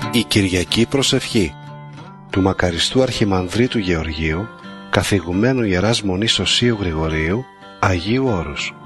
Η Κυριακή Προσευχή του μακαριστού Αρχιμανδρίτου Γεωργίου, καθηγουμένου Ιεράς Μονής Οσίου Γρηγορίου, Αγίου Όρους.